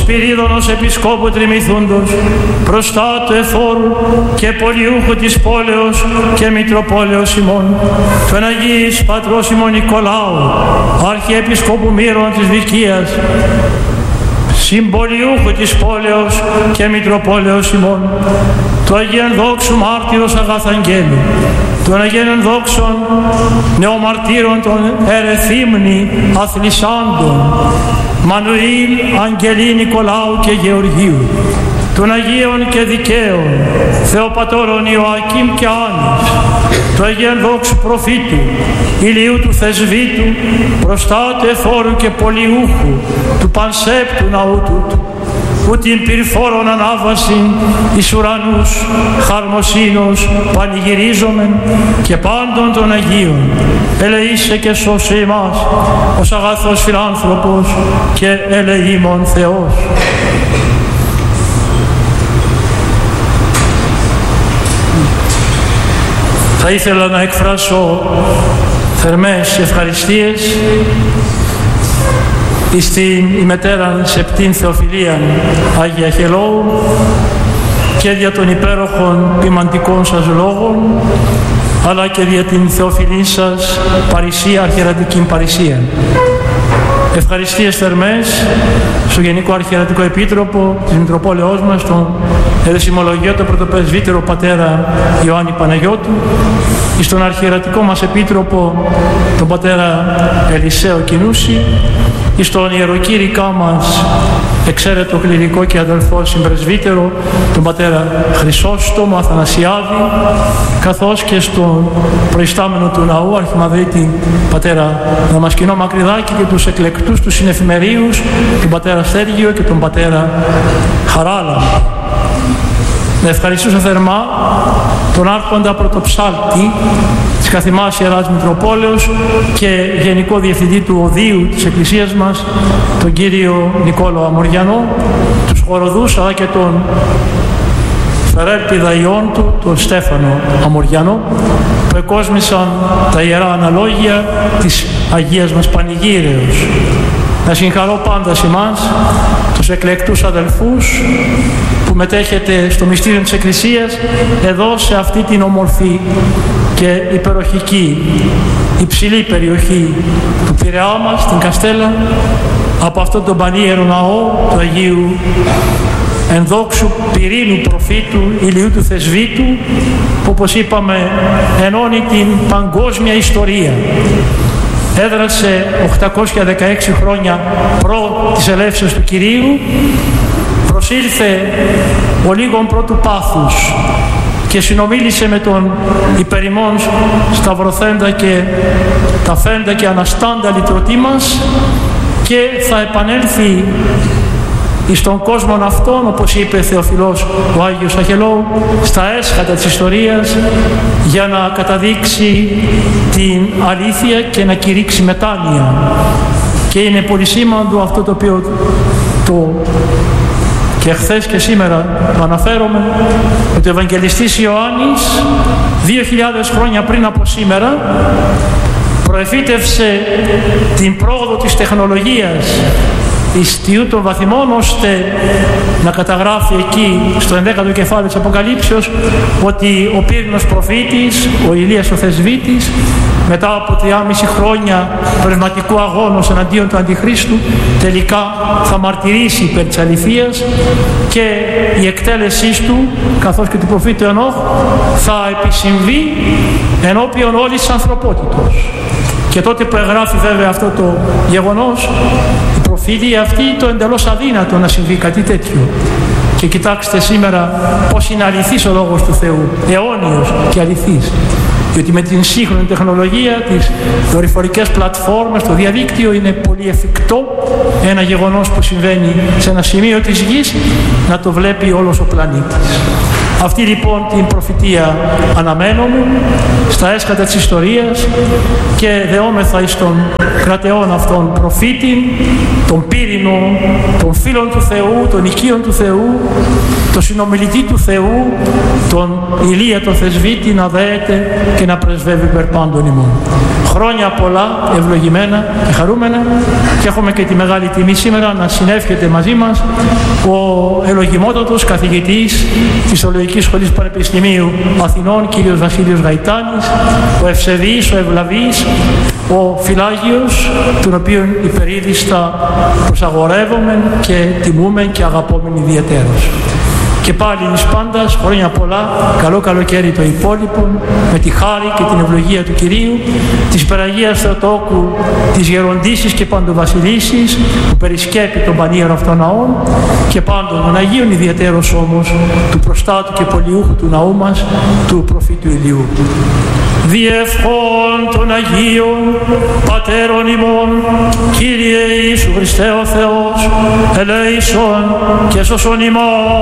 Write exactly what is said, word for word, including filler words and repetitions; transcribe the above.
Σπυρίδωνος Επισκόπου Τριμηθούντος, προστάτου εφόρου και πολιούχου της πόλεως και Μητροπόλεως ημών, του εν Αγίης Πατρός ημών Νικολάου, Αρχιεπισκόπου Μύρων της Βικίας, συμπολιούχου της πόλεως και Μητροπόλεως ημών, του Αγίαν Δόξου Μάρτυρος Αγαθαγγέλου, των Αγίων Δόξων Νεομαρτύρων των Ερεθύμνη Αθλισάντων, Μανουήλ, Αγγελή, Νικολάου και Γεωργίου, των Αγίων και Δικαίων Θεοπατώρων Ιωακήμ και Άννης, του Αγίων Δόξου Προφήτου, Ηλίου του Θεσβήτου, προστάτε εφόρου και πολιούχου του πανσέπτου ναού τούτου, που την πυρφόρον ανάβαση εις ουρανούς χαρμοσύνος πανηγυρίζομεν και πάντων των Αγίων, ελεήσε και σώσε εμάς ως αγαθός φιλάνθρωπος και ελεήμων Θεός. Θα ήθελα να εκφράσω θερμές ευχαριστίες στην ημετέραν Σεπτήν Θεοφιλίαν Άγια Χελώου και δια των υπέροχων ποιμαντικών σας λόγων, αλλά και δια την θεοφιλή σας παρησία, αρχιερατική παρησία. Ευχαριστίες θερμές στο Γενικό Αρχιερατικό Επίτροπο της Μητροπόλεως μας, τον Εδεσιμολογιώτο Πρωτοπρεσβύτερο Πατέρα Ιωάννη Παναγιώτου, στον Αρχιερατικό μας Επίτροπο τον Πατέρα Ελισαίο Κινούση, στον Ιεροκήρυκά μας εξαίρετο κληρικό και αδελφό συμπρεσβύτερο τον Πατέρα Χρυσόστομο Αθανασιάδη, καθώς και στον προϊστάμενο του ναού Αρχιμανδρίτη Πατέρα Δαμασκηνό Μακρυδάκη και τους εκλεκτούς του συνεφημερίους τον Πατέρα Σέργιο και τον Πατέρα Χαράλα. Να ευχαριστήσω θερμά τον Άρχοντα Πρωτοψάλτη της Καθημάς Ιεράς Μητροπόλεως και Γενικό Διευθυντή του Οδείου της Εκκλησίας μας, τον κύριο Νικόλο Αμοριανό, τους χοροδούς αλλά και τον φερέλπιδα ιών του, τον Στέφανο Αμοριανό, που εκόσμησαν τα Ιερά Αναλόγια της Αγίας μας Πανηγύρεως. Να συγχαρώ πάντα σε εμάς, τους εκλεκτούς αδελφούς που μετέχετε στο μυστήριο της Εκκλησίας εδώ σε αυτή την όμορφη και υπεροχική υψηλή περιοχή του Πειραιά μας, την Καστέλα, από αυτόν τον πανίερο ναό του Αγίου ενδόξου πυρήνου προφήτου Ηλίου του Θεσβήτου, που όπως είπαμε ενώνει την παγκόσμια ιστορία. Έδρασε οκτακόσια δεκαέξι χρόνια προ της ελεύσεως του Κυρίου, προσήλθε ο λίγων πρώτου πάθους και συνομίλησε με τον υπερημών σταυρωθέντα και ταφέντα και αναστάντα λυτρωτή μας και θα επανέλθει εις τον κόσμο αυτόν, όπως είπε Θεοφιλός ο Άγιος Αχελώου, στα έσχατα της ιστορίας για να καταδείξει την αλήθεια και να κηρύξει μετάνοια. Και είναι πολύ σήμαντο αυτό το οποίο το και χθες και σήμερα το αναφέρομαι, ότι ο Ευαγγελιστής Ιωάννης δύο χιλιάδες χρόνια πριν από σήμερα προεφήτευσε την πρόοδο της τεχνολογίας ιστιού των βαθμών, ώστε να καταγράφει εκεί στο ενδέκατο κεφάλαιο της Αποκαλύψεως ότι ο πύρινος προφήτης, ο Ηλίας ο Θεσβήτης, μετά από τριάμιση χρόνια πνευματικού αγώνος εναντίον του Αντιχρίστου, τελικά θα μαρτυρήσει υπέρ της αληθείας και η εκτέλεσή του, καθώς και του προφήτου Ενώχ, θα επισυμβεί ενώπιον όλης της ανθρωπότητος. Και τότε που εγγράφει βέβαια αυτό το γεγονός, η προφήτεια αυτή το εντελώς αδύνατο να συμβεί κάτι τέτοιο. Και κοιτάξτε σήμερα πώς είναι αληθής ο Λόγος του Θεού, αιώνιος και αληθής. Διότι με την σύγχρονη τεχνολογία, τις δορυφορικές πλατφόρμες, το διαδίκτυο, είναι πολύ εφικτό ένα γεγονός που συμβαίνει σε ένα σημείο της γης να το βλέπει όλος ο πλανήτης. Αυτή λοιπόν την προφητεία αναμένομουν στα έσκατα της ιστορίας και δεόμεθα εις τον κρατεόν αυτόν προφήτη, τον πύρινο, τον φίλον του Θεού, τον οικείον του Θεού, τον συνομιλητή του Θεού, τον Ηλία τον θεσβήτη να δέεται και να πρεσβεύει υπέρ πάντων ημών. Χρόνια πολλά, ευλογημένα και χαρούμενα, και έχουμε και τη μεγάλη τιμή σήμερα να συνεύχεται μαζί μας ο ευλογημότατος καθηγητής της Θεολογικής Σχολής Πανεπιστημίου Αθηνών, κύριος Βασίλειος Γαϊτάνης, ο ευσεβής, ο ευλαβής, ο Φιλάγιος, τον οποίον υπερήδιστα προσαγορεύομεν και τιμούμεν και αγαπόμεν ιδιαιτέρως. Και πάλι εις πάντας, χρόνια πολλά, καλό καλοκαίρι το υπόλοιπο, με τη χάρη και την ευλογία του Κυρίου, της Υπεραγίας Θεοτόκου, της Γεροντήσης και Παντοβασιλίσης, που περισκέπει τον πανίερο αυτών ναών, και πάντων των Αγίων, ιδιαιτέρως όμως του προστάτου και πολιούχου του ναού μας, του προφήτου Ηλιού. Διευχών των Αγίων Πατέρων ημών, Κύριε Ιησού Χριστέ ο Θεός, ελέησον και σώσον ημών.